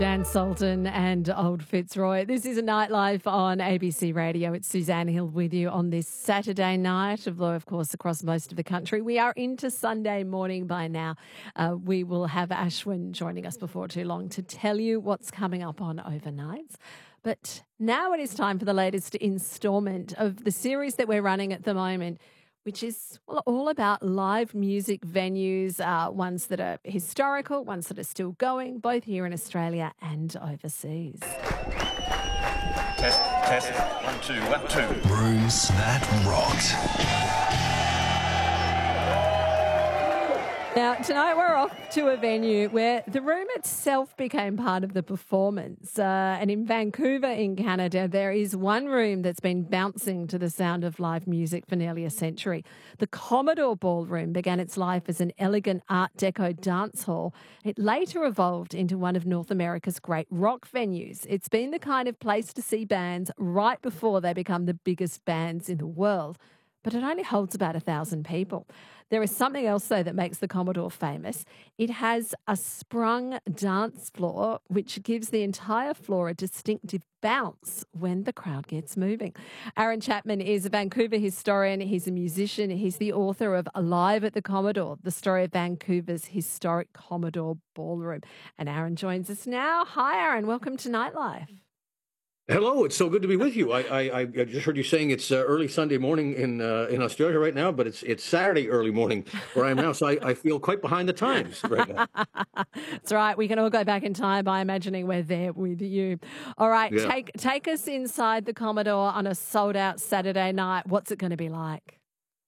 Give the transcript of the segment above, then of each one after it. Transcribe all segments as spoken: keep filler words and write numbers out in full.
Dan Sultan and Old Fitzroy. This is a Nightlife on A B C Radio. It's Suzanne Hill with you on this Saturday night, although, of course, across most of the country. We are into Sunday morning by now. Uh, we will have Ashwin joining us before too long to tell you what's coming up on overnights. But now it is time for the latest instalment of the series that we're running at the moment, which is well, all about live music venues, uh, ones that are historical, ones that are still going, both here in Australia and overseas. Test, test, one, two, one, two. Rooms that rocked. Now, tonight we're off to a venue where the room itself became part of the performance. Uh, and in Vancouver, in Canada, there is one room that's been bouncing to the sound of live music for nearly a century. The Commodore Ballroom began its life as an elegant Art Deco dance hall. It later evolved into one of North America's great rock venues. It's been the kind of place to see bands right before they become the biggest bands in the world. But it only holds about a thousand people. There is something else, though, that makes the Commodore famous. It has a sprung dance floor, which gives the entire floor a distinctive bounce when the crowd gets moving. Aaron Chapman is a Vancouver historian. He's a musician. He's the author of Alive at the Commodore, the story of Vancouver's historic Commodore Ballroom. And Aaron joins us now. Hi, Aaron. Welcome to Nightlife. Hello, it's so good to be with you. I I, I just heard you saying it's uh, early Sunday morning in uh, in Australia right now, but it's it's Saturday early morning where I am now, so I, I feel quite behind the times right now. That's right. We can all go back in time by imagining we're there with you. All right, Yeah. take take us inside the Commodore on a sold out Saturday night. What's it going to be like?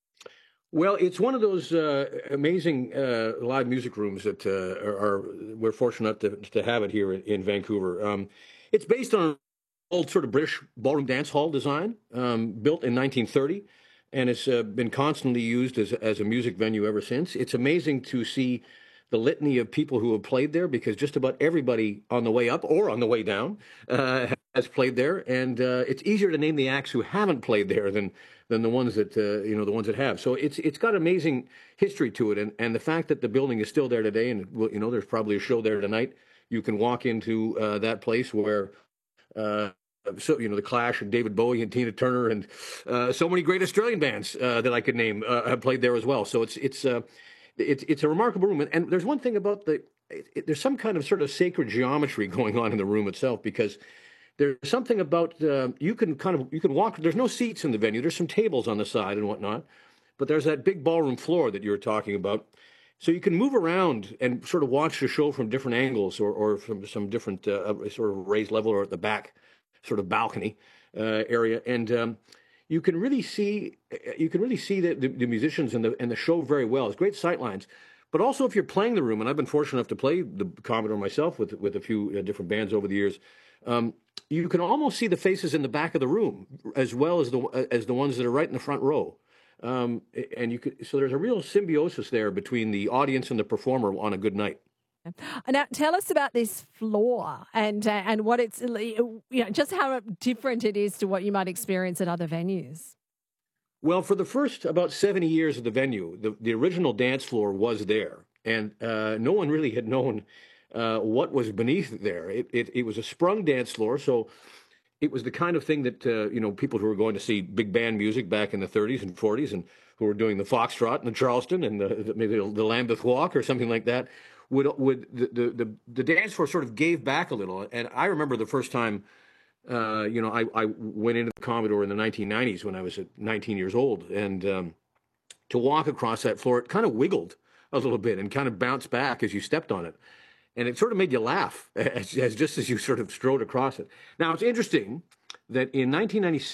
Well, it's one of those uh, amazing uh, live music rooms that uh, are, are we're fortunate to to have it here in, in Vancouver. Um, it's based on old sort of British ballroom dance hall design, um, built in nineteen thirty, and it's uh, been constantly used as, as a music venue ever since. It's amazing to see the litany of people who have played there, because just about everybody on the way up or on the way down uh, has played there, and uh, it's easier to name the acts who haven't played there than than the ones that uh, you know the ones that have. So it's it's got amazing history to it, and and the fact that the building is still there today, and you know there's probably a show there tonight. You can walk into uh, that place where. Uh, So, you know, the Clash and David Bowie and Tina Turner and uh, so many great Australian bands uh, that I could name uh, have played there as well. So it's it's uh, it's it's a remarkable room. And, and there's one thing about the it, it, there's some kind of sort of sacred geometry going on in the room itself, because there's something about uh, you can kind of you can walk. There's no seats in the venue. There's some tables on the side and whatnot, but there's that big ballroom floor that you were talking about. So you can move around and sort of watch the show from different angles, or or from some different uh, sort of raised level, or at the back sort of balcony uh, area, and um, you can really see you can really see the, the, the musicians and the and the show very well. It's great sight lines, but also if you're playing the room, and I've been fortunate enough to play the Commodore myself with with a few uh, different bands over the years, um, you can almost see the faces in the back of the room as well as the as the ones that are right in the front row. Um, and you could so there's a real symbiosis there between the audience and the performer on a good night. Now, tell us about this floor and uh, and what it's, you know, just how different it is to what you might experience at other venues. Well, for the first about seventy years of the venue, the, the original dance floor was there, and uh, no one really had known uh, what was beneath there. It, it it was a sprung dance floor, so it was the kind of thing that uh, you know people who were going to see big band music back in the thirties and forties, and who were doing the Foxtrot and the Charleston and the, maybe the Lambeth Walk or something like that. Would would the, the the dance floor sort of gave back a little, and I remember the first time, uh, you know, I, I went into the Commodore in the nineteen nineties when I was nineteen years old, and um, to walk across that floor, it kind of wiggled a little bit and kind of bounced back as you stepped on it, and it sort of made you laugh as, as just as you sort of strode across it. Now it's interesting that in nineteen ninety-six.